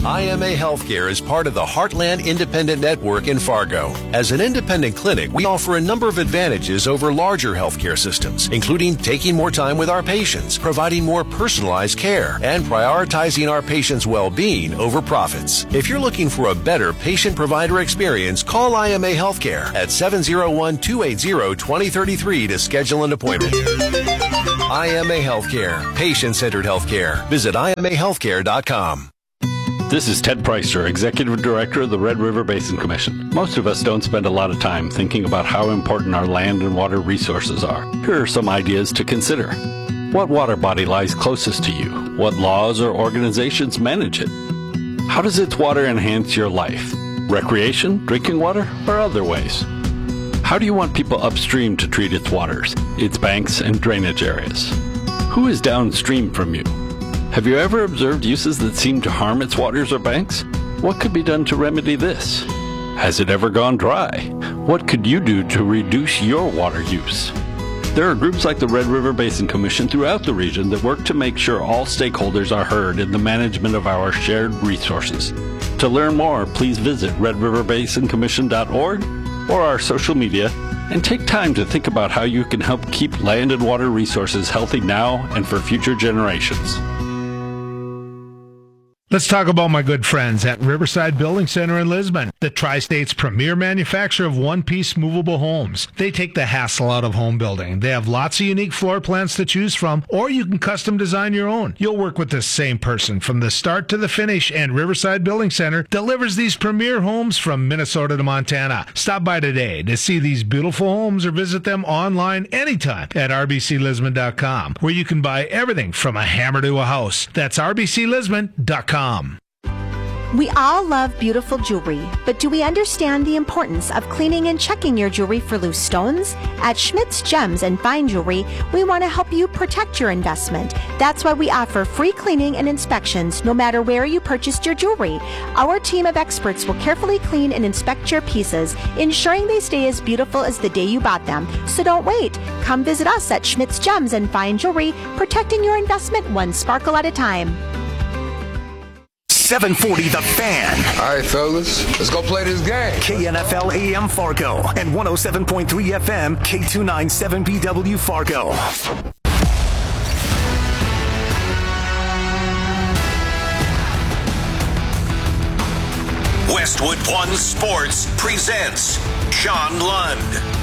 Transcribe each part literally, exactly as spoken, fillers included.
I M A Healthcare is part of the Heartland Independent Network in Fargo. As an independent clinic, we offer a number of advantages over larger healthcare systems, including taking more time with our patients, providing more personalized care, and prioritizing our patients' well-being over profits. If you're looking for a better patient-provider experience, call I M A Healthcare at seven oh one, two eight zero, two oh three three to schedule an appointment. I M A Healthcare, patient-centered healthcare. Visit I M A healthcare dot com. This is Ted Preister, Executive Director of the Red River Basin Commission. Most of us don't spend a lot of time thinking about how important our land and water resources are. Here are some ideas to consider. What water body lies closest to you? What laws or organizations manage it? How does its water enhance your life? Recreation, drinking water, or other ways? How do you want people upstream to treat its waters, its banks, and drainage areas? Who is downstream from you? Have you ever observed uses that seem to harm its waters or banks? What could be done to remedy this? Has it ever gone dry? What could you do to reduce your water use? There are groups like the Red River Basin Commission throughout the region that work to make sure all stakeholders are heard in the management of our shared resources. To learn more, please visit red river basin commission dot org or our social media and take time to think about how you can help keep land and water resources healthy now and for future generations. Let's talk about my good friends at Riverside Building Center in Lisbon, the Tri-State's premier manufacturer of one-piece movable homes. They take the hassle out of home building. They have lots of unique floor plans to choose from, or you can custom design your own. You'll work with the same person from the start to the finish, and Riverside Building Center delivers these premier homes from Minnesota to Montana. Stop by today to see these beautiful homes or visit them online anytime at r b c lisbon dot com, where you can buy everything from a hammer to a house. That's r b c lisbon dot com. We all love beautiful jewelry, but do we understand the importance of cleaning and checking your jewelry for loose stones? At Schmidt's Gems and Fine Jewelry, we want to help you protect your investment. That's why we offer free cleaning and inspections no matter where you purchased your jewelry. Our team of experts will carefully clean and inspect your pieces, ensuring they stay as beautiful as the day you bought them. So don't wait. Come visit us at Schmidt's Gems and Fine Jewelry, protecting your investment one sparkle at a time. seven forty The Fan. All right, fellas, let's go play this game. K N F L A M Fargo and one oh seven point three F M K two ninety-seven B W Fargo. Westwood One Sports presents Sean Lund.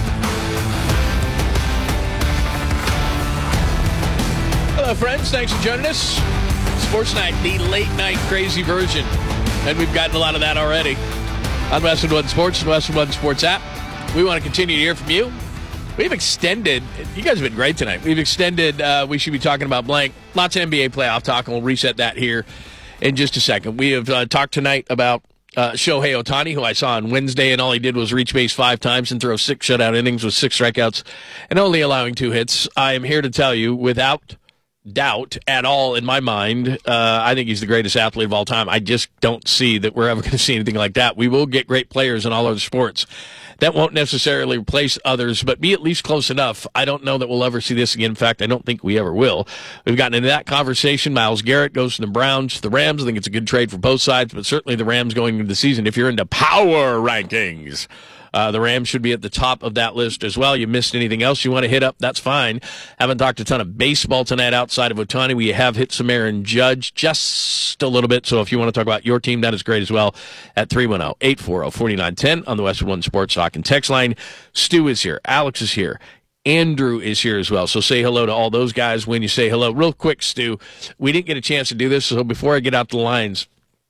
Hello, friends. Thanks for joining us. Sports Night, the late-night crazy version. And we've gotten a lot of that already on Westwood One Sports and Westwood One Sports app. We want to continue to hear from you. We've extended, you guys have been great tonight. We've extended, uh, we should be talking about blank. Lots of N B A playoff talk, and we'll reset that here in just a second. We have uh, talked tonight about uh, Shohei Ohtani, who I saw on Wednesday, and all he did was reach base five times and throw six shutout innings with six strikeouts and only allowing two hits. I am here to tell you, without doubt at all in my mind, uh, I think he's the greatest athlete of all time. I just don't see that we're ever going to see anything like that. We will get great players in all other sports. That won't necessarily replace others, but be at least close enough. I don't know that we'll ever see this again. In fact, I don't think we ever will. We've gotten into that conversation. Myles Garrett goes to the Browns. The Rams, I think it's a good trade for both sides, but certainly the Rams going into the season, if you're into power rankings, Uh, the Rams should be at the top of that list as well. You missed anything else you want to hit up, that's fine. Haven't talked a ton of baseball tonight outside of Ohtani. We have hit some Aaron Judge just a little bit, so if you want to talk about your team, that is great as well at three one zero, eight four zero, four nine one zero on the Westwood One Sports Talk and text line. Stu is here. Alex is here. Andrew is here as well. So say hello to all those guys when you say hello. Real quick, Stu, we didn't get a chance to do this, so before I get out the lines,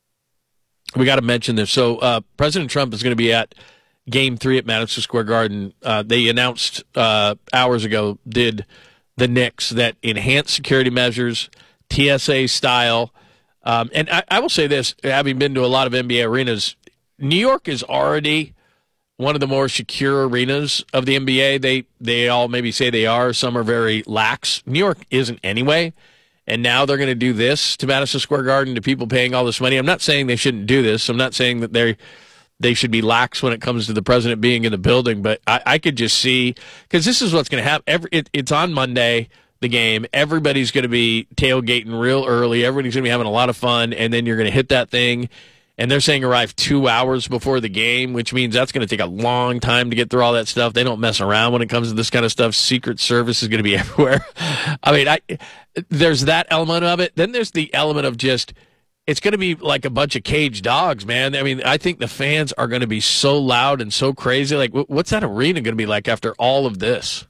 we got to mention this. So uh, President Trump is going to be at Game three at Madison Square Garden. Uh, they announced uh, hours ago, did the Knicks, that enhanced security measures, T S A style. Um, and I, I will say this, having been to a lot of N B A arenas, New York is already one of the more secure arenas of the N B A. They, they all maybe say they are. Some are very lax. New York isn't anyway. And now they're going to do this to Madison Square Garden, to people paying all this money. I'm not saying they shouldn't do this. I'm not saying that they're They should be lax when it comes to the president being in the building, but I, I could just see, because this is what's going to happen. Every, it, it's on Monday. the game. Everybody's going to be tailgating real early. Everybody's going to be having a lot of fun, and then you're going to hit that thing. And they're saying arrive two hours before the game, which means that's going to take a long time to get through all that stuff. They don't mess around when it comes to this kind of stuff. Secret Service is going to be everywhere. I mean, I, there's that element of it. Then there's the element of just, it's going to be like a bunch of caged dogs, man. I mean, I think the fans are going to be so loud and so crazy. Like, what's that arena going to be like after all of this?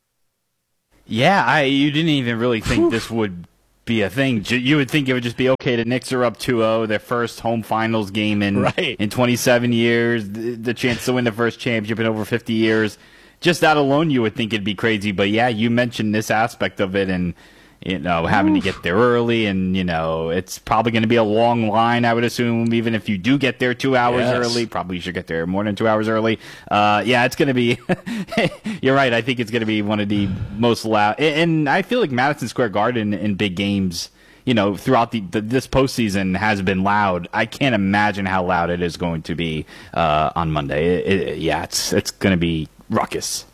Yeah, I you didn't even really think this would be a thing. You would think it would just be, okay, the Knicks are up two oh, their first home finals game in right. in twenty-seven years, the, the chance to win the first championship in over fifty years. Just that alone, you would think it'd be crazy. But, yeah, you mentioned this aspect of it and, you know, having Oof. to get there early. And, you know, it's probably going to be a long line, I would assume, even if you do get there two hours yes. early. Probably you should get there more than two hours early. Uh, yeah, it's going to be – you're right. I think it's going to be one of the most loud – and I feel like Madison Square Garden in big games, you know, throughout the, the this postseason has been loud. I can't imagine how loud it is going to be uh, on Monday. It, it, yeah, it's it's going to be ruckus.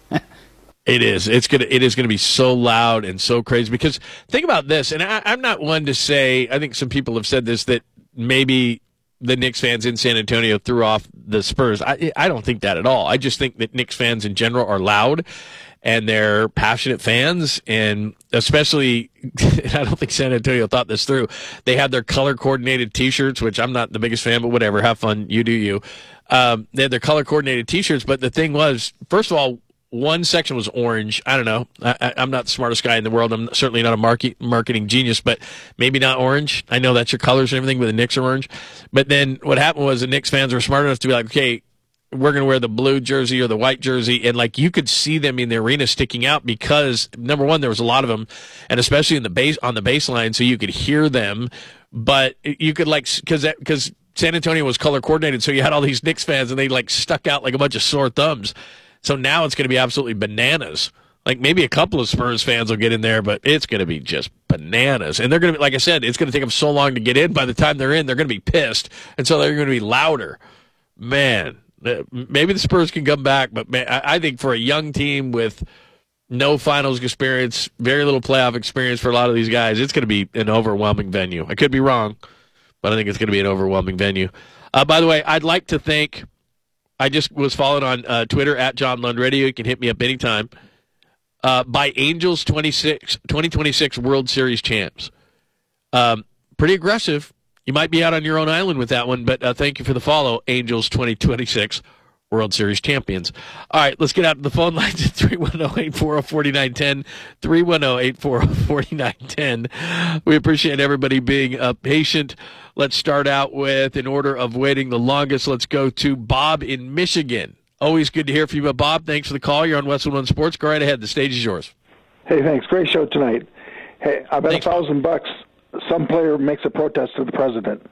It is. It's gonna. It is gonna be so loud and so crazy. Because think about this, and I, I'm not one to say. I think some people have said this, that maybe the Knicks fans in San Antonio threw off the Spurs. I, I don't think that at all. I just think that Knicks fans in general are loud, and they're passionate fans, and especially, I don't think San Antonio thought this through. They had their color coordinated T-shirts, which I'm not the biggest fan, but whatever. Have fun. You do you. Um, they had their color coordinated T-shirts, but the thing was, first of all, one section was orange. I don't know. I, I'm not the smartest guy in the world. I'm certainly not a market, marketing genius, but maybe not orange. I know that's your colors and everything, but the Knicks are orange. But then what happened was the Knicks fans were smart enough to be like, okay, we're going to wear the blue jersey or the white jersey. And, like, you could see them in the arena sticking out because, number one, there was a lot of them, and especially in the base on the baseline, so you could hear them. But you could, like, because because San Antonio was color coordinated, so you had all these Knicks fans, and they, like, stuck out like a bunch of sore thumbs. So now it's going to be absolutely bananas. Like, maybe a couple of Spurs fans will get in there, but it's going to be just bananas. And they're going to be, like I said, it's going to take them so long to get in. By the time they're in, they're going to be pissed. And so they're going to be louder. Man, maybe the Spurs can come back. But, man, I think for a young team with no finals experience, very little playoff experience for a lot of these guys, it's going to be an overwhelming venue. I could be wrong, but I think it's going to be an overwhelming venue. Uh, by the way, I'd like to thank – I just was followed on uh, Twitter at John Lund Radio. You can hit me up anytime. Uh, by Angels twenty-six, twenty twenty-six World Series champs. Um, pretty aggressive. You might be out on your own island with that one, but uh, thank you for the follow, Angels twenty twenty-six World Series champions. All right, let's get out to the phone lines at three one zero, eight four zero, four nine one zero, three one zero, eight four zero, four nine one zero. We appreciate everybody being uh, patient. Let's start out with, in order of waiting the longest, let's go to Bob in Michigan. Always good to hear from you, but Bob, thanks for the call. You're on Westwood One Sports. Go right ahead. The stage is yours. Hey, thanks. Great show tonight. Hey, I bet thanks, a thousand bucks some player makes a protest to the president.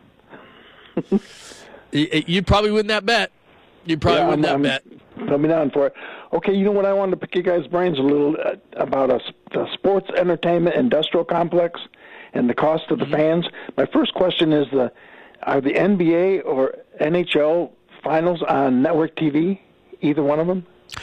You'd probably win that bet. You'd probably yeah, win that I'm, bet. Put me down for it. Okay, you know what? I wanted to pick you guys' brains a little uh, about a, the sports entertainment industrial complex and the cost to the mm-hmm. fans. My first question is, the are the N B A or N H L finals on network T V, either one of them?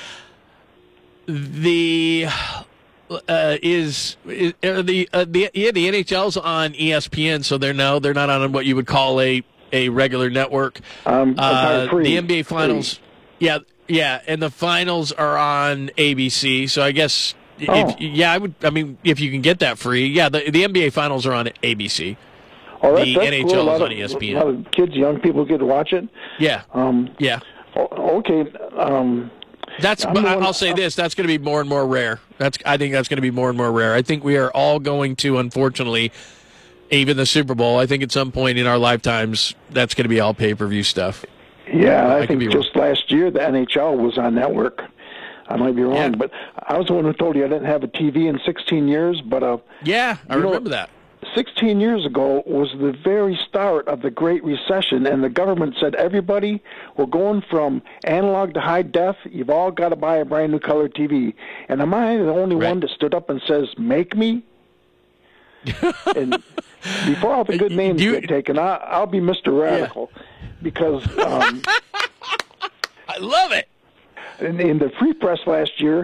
The uh, is, is uh, the uh, the yeah the N H L's on E S P N, so they're no they're not on what you would call a a regular network. Um, uh, free, the N B A finals, free. yeah yeah, and the finals are on A B C. So I guess. Oh. If, yeah, I would. I mean, if you can get that free, yeah. The the N B A finals are on A B C. Oh, that's, the that's N H L cool. is on of, E S P N. A lot of kids, young people get to watch it. Yeah. Um, yeah. Okay. Um, that's. But one, I'll say this: that's going to be more and more rare. That's. I think that's going to be more and more rare. I think we are all going to, unfortunately, even the Super Bowl. I think at some point in our lifetimes, that's going to be all pay-per-view stuff. Yeah, I, I think just wrong. last year the N H L was on network. I might be wrong, yeah. but I was the one who told you I didn't have a T V in sixteen years. But uh, yeah, I remember know, that. sixteen years ago was the very start of the Great Recession, and the government said, everybody, we're going from analog to high def. You've all got to buy a brand new color T V. And am I the only right. one that stood up and says, make me? And before all the good names you, get taken, I, I'll be Mister Radical yeah. because um, I love it. In, in the Free Press last year,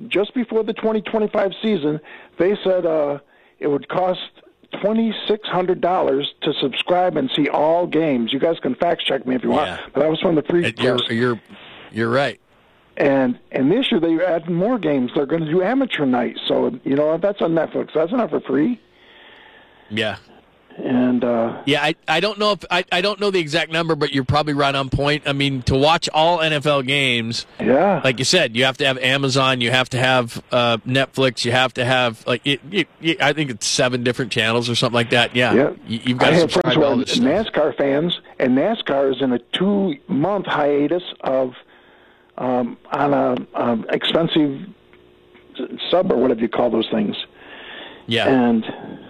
just before the twenty twenty-five season, they said uh, it would cost twenty-six hundred dollars to subscribe and see all games. You guys can fact check me if you yeah. want, but that was from the free. You're, you're, you're right. And and this year they're adding more games. They're going to do amateur night, so you know that's on Netflix. That's not for free. Yeah. And uh, yeah, I, I don't know if I, I don't know the exact number, but you're probably right on point. I mean, to watch all N F L games, yeah, like you said, you have to have Amazon, you have to have uh, Netflix, you have to have like it, it, it, I think it's seven different channels or something like that. Yeah, yeah. You, you've got I to have subscribe friends to who all are this stuff. NASCAR fans, and NASCAR is in a two-month hiatus of um, on a um, expensive sub or whatever you call those things. Yeah, and.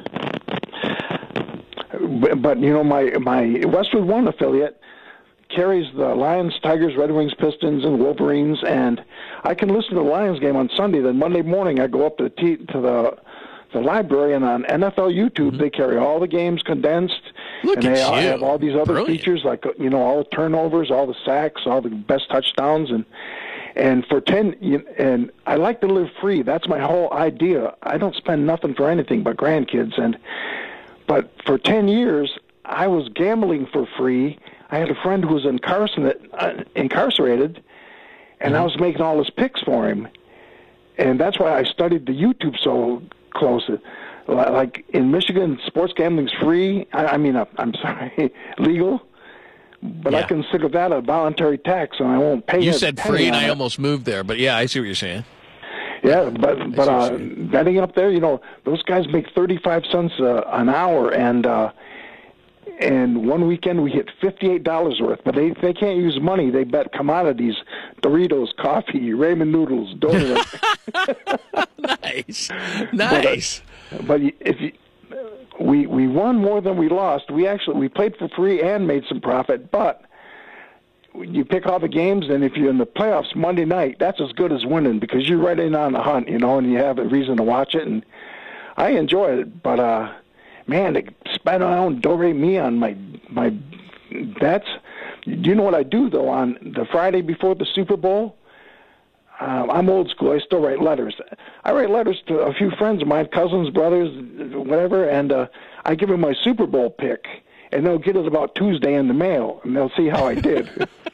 But, you know, my, my Westwood One affiliate carries the Lions, Tigers, Red Wings, Pistons, and Wolverines, and I can listen to the Lions game on Sunday. Then Monday morning I go up to the, t- to the, the library, and on N F L YouTube mm-hmm. they carry all the games condensed. Look and at they you. have all these other Brilliant. features like, you know, all the turnovers, all the sacks, all the best touchdowns. And and for ten, and I like to live free. That's my whole idea. I don't spend nothing for anything but grandkids. And But for ten years, I was gambling for free. I had a friend who was incarcerated, uh, incarcerated and mm-hmm. I was making all his picks for him. And that's why I studied the YouTube so close. Like in Michigan, sports gambling's free. I, I mean, uh, I'm sorry, legal. But yeah. I consider that a voluntary tax, and I won't pay. You said free, and I it. almost moved there. But yeah, I see what you're saying. Yeah, but but uh, betting up there, you know, those guys make thirty-five cents uh, an hour, and uh, and one weekend we hit fifty-eight dollars worth. But they they can't use money; they bet commodities: Doritos, coffee, ramen noodles, donuts. Nice, nice. But, uh, but if you, we we won more than we lost, we actually we played for free and made some profit, but. You pick all the games, and if you're in the playoffs Monday night, that's as good as winning because you're right in on the hunt, you know, and you have a reason to watch it. And I enjoy it, but uh, man, to spend my own do-re-mi on my my bets. Do you know what I do though? On the Friday before the Super Bowl, uh, I'm old school. I still write letters. I write letters to a few friends of mine, cousins, brothers, whatever, and uh, I give them my Super Bowl pick. And they'll get it about Tuesday in the mail, and they'll see how I did.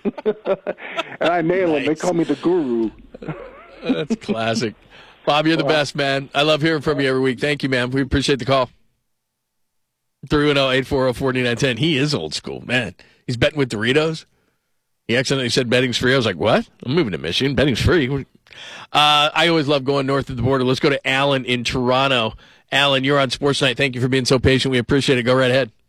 And I nail nice. them. They call me the guru. That's classic. Bob, you're the well, best, man. I love hearing from you every week. Thank you, man. We appreciate the call. three one zero, eight four zero, four nine one zero. He is old school, man. He's betting with Doritos. He accidentally said betting's free. I was like, what? I'm moving to Michigan. Betting's free. Uh, I always love going north of the border. Let's go to Alan in Toronto. Alan, you're on Sports Night. Thank you for being so patient. We appreciate it. Go right ahead.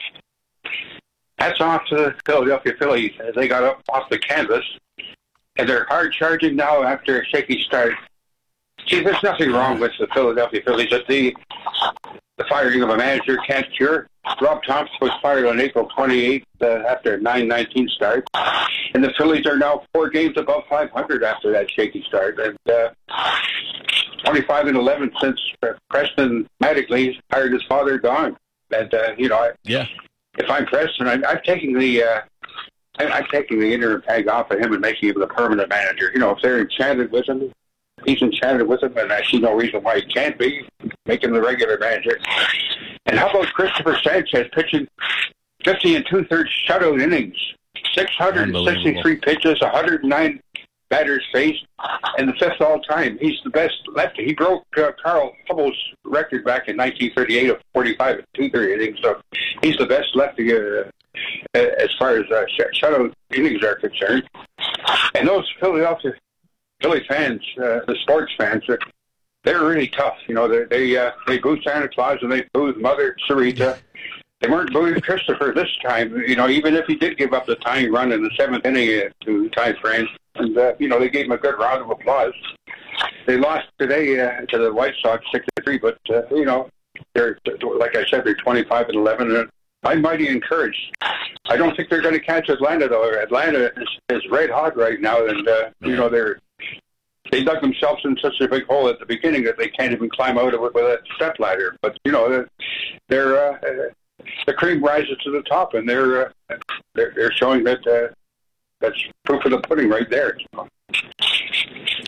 Hats off to the Philadelphia Phillies as they got up off the canvas, and they're hard charging now after a shaky start. Gee, there's nothing wrong with the Philadelphia Phillies. That the the firing of a manager can't cure. Rob Thompson was fired on April twenty-eighth uh, after a nine nineteen start, and the Phillies are now four games above five hundred after that shaky start, and uh, twenty-five and eleven since Preston Mattingly hired his father, Don. And uh, you know, I, yeah. If I'm Preston, I'm, I'm taking the uh, I'm, I'm taking the interim tag off of him and making him the permanent manager. You know, if they're enchanted with him, he's enchanted with him, and I see no reason why he can't be. Make him the regular manager. And how about Christopher Sanchez pitching fifty and two-thirds shutout innings, six hundred sixty-three pitches, one hundred nine batters faced, and the fifth all-time. He's the best lefty. He broke uh, Carl Hubbell's record back in nineteen thirty-eight of forty-five and two-thirds innings, so he's the best lefty uh, as far as uh, shutout innings are concerned. And those Philadelphia Philly fans, uh, the sports fans, they're, they're really tough. You know, they they, uh, they boo Santa Claus and they boo Mother Sarita. They weren't booing Christopher this time, you know, even if he did give up the tying run in the seventh inning uh, to Ty France. And, uh, you know, they gave him a good round of applause. They lost today uh, to the White Sox six to three, but, uh, you know, they're, like I said, they're twenty-five and eleven. And I'm mighty encouraged. I don't think they're going to catch Atlanta, though. Atlanta is, is red hot right now, and, uh, you know, they're they dug themselves in such a big hole at the beginning that they can't even climb out of it with a step ladder. But, you know, they're, they're uh, the cream rises to the top, and they're uh, they're, they're showing that uh, that's proof of the pudding right there.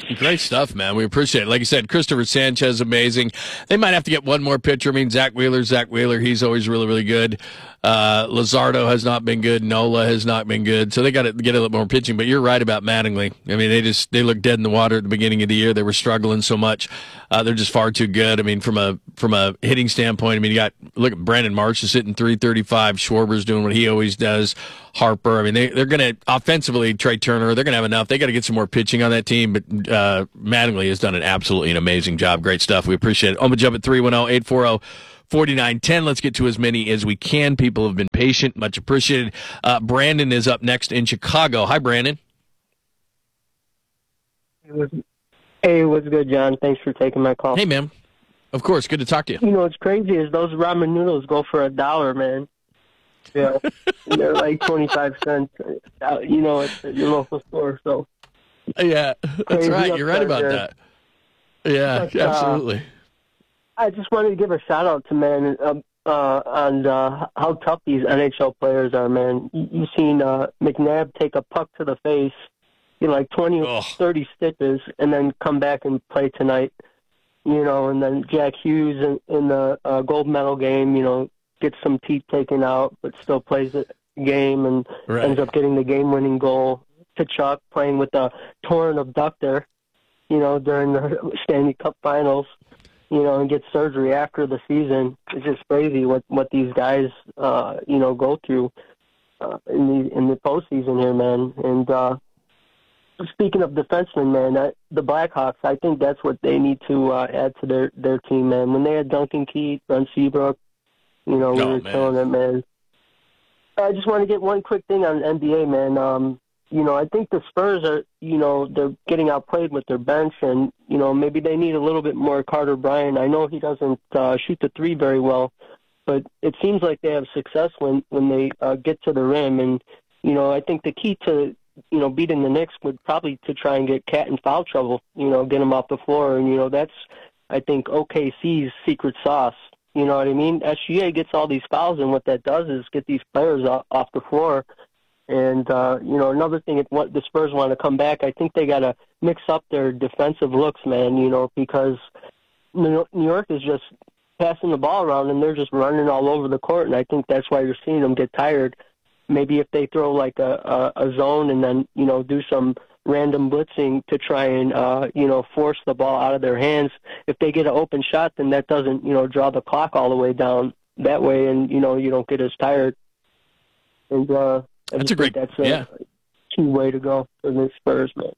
Great stuff, man. We appreciate it. Like you said, Christopher Sanchez, amazing. They might have to get one more pitcher. I mean, Zach Wheeler, Zach Wheeler, he's always really, really good. Uh, Luzardo has not been good. Nola has not been good. So they got to get a little more pitching. But you're right about Mattingly. I mean, they just they looked dead in the water at the beginning of the year. They were struggling so much. Uh, they're just far too good. I mean, from a from a hitting standpoint, I mean, you got look at Brandon Marsh is hitting three thirty-five. Schwarber's doing what he always does. Harper. I mean, they they're going to offensively. Trey Turner. They're going to have enough. They got to get some more pitching on that team. But uh, Mattingly has done an absolutely an amazing job. Great stuff. We appreciate it. I'm gonna jump at three one zero eight four zero. forty-nine ten. Let's get to as many as we can. People have been patient. Much appreciated. Uh, Brandon is up next in Chicago. Hi, Brandon. Hey, what's good, John? Thanks for taking my call. Hey, man. Of course. Good to talk to you. You know what's crazy is those ramen noodles go for a dollar, man. Yeah, they're like twenty-five cents, uh, you know, at your local store. So yeah, that's crazy right. You're right about there. that. Yeah, But, uh, absolutely. I just wanted to give a shout out to man uh, uh, on uh, how tough these N H L players are, man. You, you've seen uh, McNabb take a puck to the face, get like twenty, Ugh. thirty stitches, and then come back and play tonight. You know, and then Jack Hughes in, in the uh, gold medal game, you know, gets some teeth taken out, but still plays the game and Right. ends up getting the game-winning goal. Tkachuk playing with a torn abductor, you know, during the Stanley Cup Finals, you know, and gets surgery after the season. It's just crazy what what these guys, uh, you know, go through uh, in the in the postseason here, man. And uh, speaking of defensemen, man, I, the Blackhawks, I think that's what they need to uh, add to their their team, man. When they had Duncan Keith, Brent Seabrook, you know, we Oh, were man. killing it, man. I just want to get one quick thing on N B A, man. Um, you know, I think the Spurs are, you know, they're getting outplayed with their bench, and, you know, maybe they need a little bit more Carter Bryant. I know he doesn't uh, shoot the three very well, but it seems like they have success when, when they uh, get to the rim. And, you know, I think the key to, you know, beating the Knicks would probably to try and get Cat in foul trouble, you know, get him off the floor. And, you know, that's, I think, O K C's secret sauce. You know what I mean? S G A gets all these fouls, and what that does is get these players off, off the floor. And, uh, you know, another thing, if what the Spurs want to come back, I think they got to mix up their defensive looks, man, you know, because New York is just passing the ball around, and they're just running all over the court, and I think that's why you're seeing them get tired. Maybe if they throw, like, a, a, a zone and then, you know, do some random blitzing to try and, uh, you know, force the ball out of their hands. If they get an open shot, then that doesn't, you know, draw the clock all the way down that way, and, you know, you don't get as tired. And uh, I That's a great, that's a yeah. key way to go for the Spurs, man.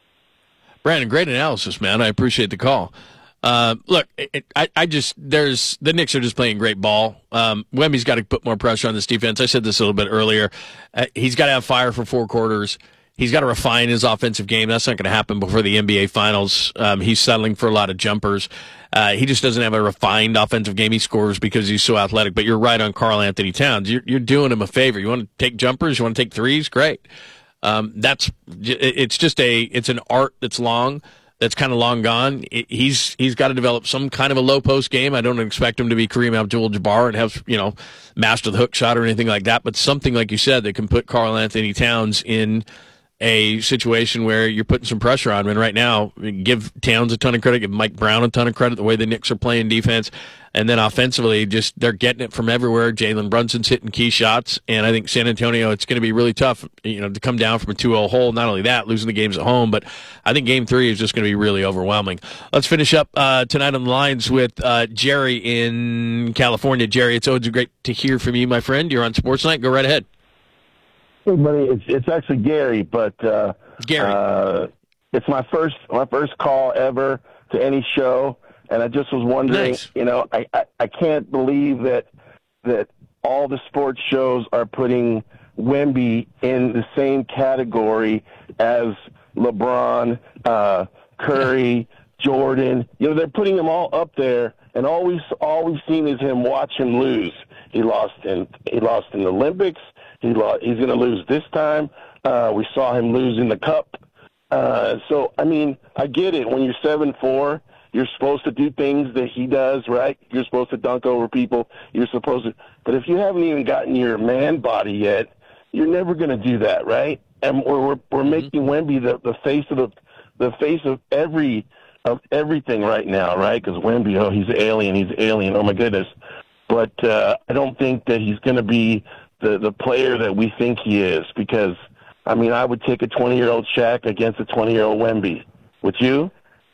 Brandon, great analysis, man. I appreciate the call. Uh, look, it, I, I just there's the Knicks are just playing great ball. Um, Wemby's got to put more pressure on this defense. I said this a little bit earlier. Uh, he's got to have fire for four quarters. He's got to refine his offensive game. That's not going to happen before the N B A Finals. Um, he's settling for a lot of jumpers. Uh, he just doesn't have a refined offensive game. He scores because he's so athletic. But you're right on Karl Anthony Towns. You're, you're doing him a favor. You want to take jumpers? You want to take threes? Great. Um, that's it's just a it's an art that's long. That's kind of long gone. He's he's got to develop some kind of a low post game. I don't expect him to be Kareem Abdul-Jabbar and have, you know, master the hook shot or anything like that. But something like you said that can put Karl Anthony Towns in a situation where you're putting some pressure on him. And right now, give Towns a ton of credit, give Mike Brown a ton of credit, the way the Knicks are playing defense. And then offensively, just they're getting it from everywhere. Jalen Brunson's hitting key shots. And I think San Antonio, it's going to be really tough, you know, to come down from a two oh hole. Not only that, losing the games at home, but I think game three is just going to be really overwhelming. Let's finish up uh, tonight on the lines with uh, Jerry in California. Jerry, it's always great to hear from you, my friend. You're on Sports Night. Go right ahead. Hey, buddy, it's it's actually Gary, but uh, Gary, uh, it's my first my first call ever to any show, and I just was wondering, nice. you know, I, I, I can't believe that that all the sports shows are putting Wemby in the same category as LeBron, uh, Curry, Jordan. You know, they're putting them all up there, and all we've all we've seen is him watch him lose. He lost in he lost in the Olympics. He lost, he's going to lose this time. Uh, we saw him lose in the Cup. Uh, so, I mean, I get it. When you're seven four, you're supposed to do things that he does, right? You're supposed to dunk over people. You're supposed to. But if you haven't even gotten your man body yet, you're never going to do that, right? And we're we're, we're making Wemby the, the face of the the face of every of everything right now, right? Because Wemby, oh, he's an alien, he's an alien. Oh my goodness! But uh, I don't think that he's going to be the the player that we think he is. Because I mean, I would take a twenty-year-old Shaq against a twenty-year-old Wemby. Would you?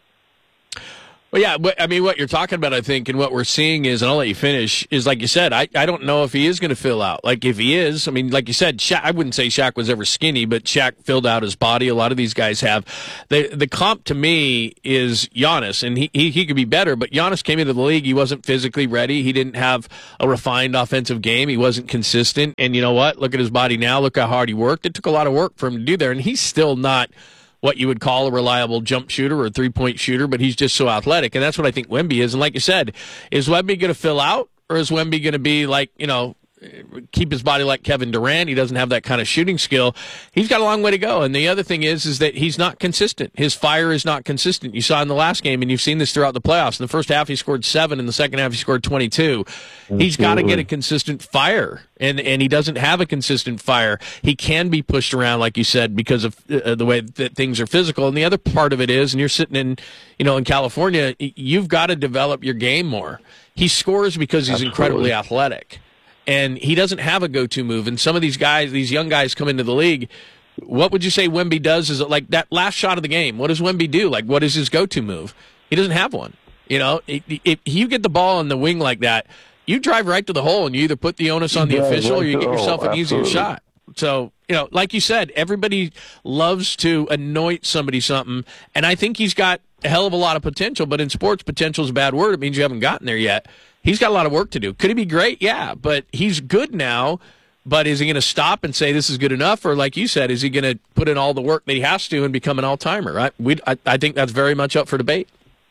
Well, yeah, but, I mean, what you're talking about, I think, and what we're seeing is, and I'll let you finish, is like you said, I, I don't know if he is going to fill out. Like, if he is, I mean, like you said, Shaq, I wouldn't say Shaq was ever skinny, but Shaq filled out his body. A lot of these guys have. The the comp to me is Giannis, and he, he, he could be better, but Giannis came into the league, he wasn't physically ready. He didn't have a refined offensive game. He wasn't consistent. And you know what? Look at his body now. Look how hard he worked. It took a lot of work for him to do there, and he's still not what you would call a reliable jump shooter or a three-point shooter, but he's just so athletic, and that's what I think Wemby is. And like you said, is Wemby going to fill out, or is Wemby going to be like, you know, keep his body like Kevin Durant? He doesn't have that kind of shooting skill. He's got a long way to go. And the other thing is, is that he's not consistent. His fire is not consistent. You saw in the last game, and you've seen this throughout the playoffs. In the first half, he scored seven. In the second half, he scored twenty-two. Absolutely. He's got to get a consistent fire, and and he doesn't have a consistent fire. He can be pushed around, like you said, because of uh, the way that things are physical. And the other part of it is, and you're sitting in, you know, in California, you've got to develop your game more. He scores because he's Absolutely. incredibly athletic. And he doesn't have a go-to move. And some of these guys, these young guys come into the league, what would you say Wemby does? Is it like that last shot of the game? What does Wemby do? Like, what is his go-to move? He doesn't have one. You know, if, if you get the ball on the wing like that, you drive right to the hole, and you either put the onus on the yeah, official or you get yourself an easier shot. So, you know, like you said, everybody loves to anoint somebody something, and I think he's got a hell of a lot of potential, but in sports, potential is a bad word. It means you haven't gotten there yet. He's got a lot of work to do. Could he be great? Yeah, but he's good now. But is he going to stop and say this is good enough? Or like you said, is he going to put in all the work that he has to and become an all-timer? Right? We, I, I think that's very much up for debate.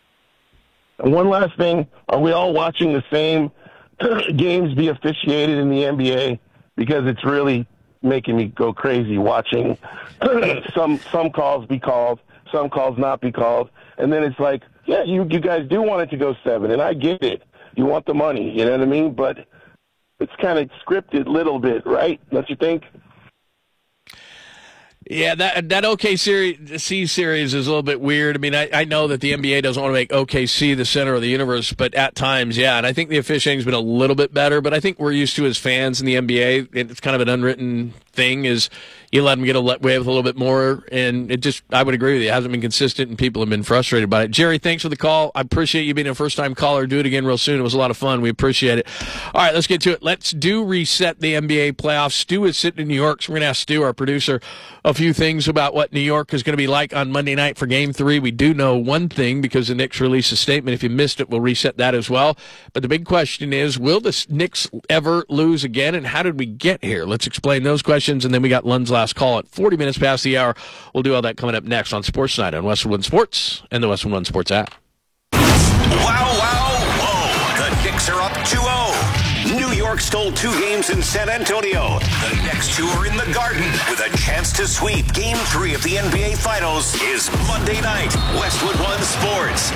And one last thing. Are we all watching the same games be officiated in the N B A? Because it's really making me go crazy watching some some calls be called, some calls not be called. And then it's like, yeah, you, you guys do want it to go seven, and I get it. You want the money, you know what I mean? But it's kind of scripted a little bit, right? Don't you think? Yeah, that that O K C series is a little bit weird. I mean, I, I know that the N B A doesn't want to make O K C the center of the universe, but at times, yeah. And I think the officiating's been a little bit better, but I think we're used to as fans in the N B A, it's kind of an unwritten thing, is you let them get away with a little bit more, and it just, I would agree with you, it hasn't been consistent, and people have been frustrated by it. Jerry, thanks for the call. I appreciate you being a first-time caller. Do it again real soon. It was a lot of fun. We appreciate it. All right, let's get to it. Let's do reset the N B A playoffs. Stu is sitting in New York, so we're going to ask Stu, our producer, a few things about what New York is going to be like on Monday night for Game three. We do know one thing because the Knicks released a statement. If you missed it, we'll reset that as well. But the big question is, will the Knicks ever lose again, and how did we get here? Let's explain those questions, and then we got Lund's last call at forty minutes past the hour. We'll do all that coming up next on Sports Night on Westwood One Sports and the Westwood One Sports app. Wow, wow, whoa. The Knicks are up two oh. New York stole two games in San Antonio. The next two are in the Garden with a chance to sweep. Game three of the N B A Finals is Monday night. Westwood One Sports.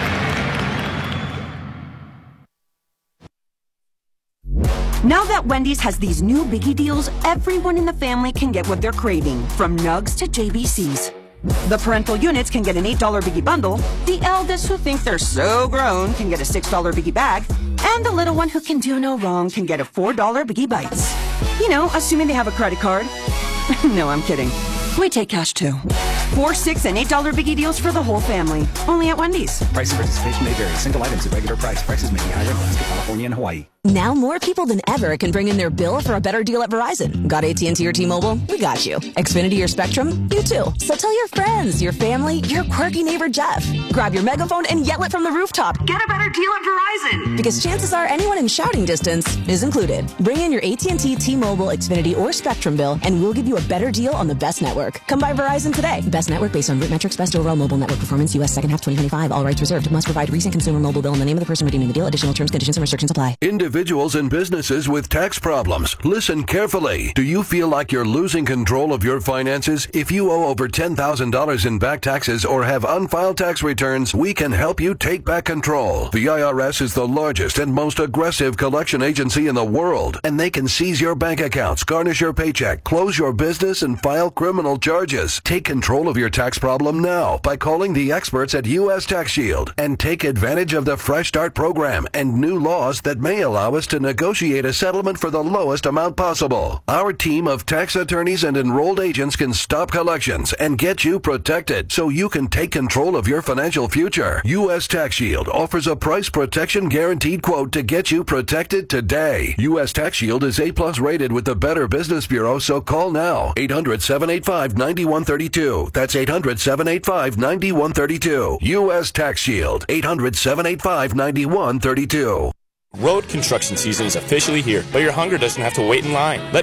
Now that Wendy's has these new biggie deals, everyone in the family can get what they're craving, from nugs to J B Cs. The parental units can get an eight dollar biggie bundle, the eldest who think they're so grown can get a six dollar biggie bag, and the little one who can do no wrong can get a four dollar biggie bites. You know, assuming they have a credit card. No, I'm kidding. We take cash too. Four, six, and eight dollar biggie deals for the whole family. Only at Wendy's. Price and participation may vary. Single items at regular price. Prices may be higher in Alaska, California, and Hawaii. Now more people than ever can bring in their bill for a better deal at Verizon. Got A T and T or T-Mobile? We got you. Xfinity or Spectrum? You too. So tell your friends, your family, your quirky neighbor Jeff. Grab your megaphone and yell it from the rooftop. Get a better deal at Verizon. Because chances are anyone in shouting distance is included. Bring in your A T and T, T-Mobile, Xfinity, or Spectrum bill, and we'll give you a better deal on the best network. Come by Verizon today. Best network based on root metrics, best overall mobile network performance, U S second half twenty twenty-five. All rights reserved. Must provide recent consumer mobile bill and the name of the person redeeming the deal. Additional terms, conditions, and restrictions apply. Individuals and businesses with tax problems, listen carefully. Do you feel like you're losing control of your finances? If you owe over ten thousand dollars in back taxes or have unfiled tax returns, we can help you take back control. The I R S is the largest and most aggressive collection agency in the world, and they can seize your bank accounts, garnish your paycheck, close your business, and file criminal charges. Take control of of your tax problem now by calling the experts at U S Tax Shield and take advantage of the Fresh Start program and new laws that may allow us to negotiate a settlement for the lowest amount possible. Our team of tax attorneys and enrolled agents can stop collections and get you protected so you can take control of your financial future. U S Tax Shield offers a price protection guaranteed quote to get you protected today. U S Tax Shield is A-plus rated with the Better Business Bureau, so call now. eight hundred, seven eight five, nine one three two. That's eight hundred, seven eight five, nine one three two. U S Tax Shield. eight hundred, seven eight five, nine one three two. Road construction season is officially here, but your hunger doesn't have to wait in line. Let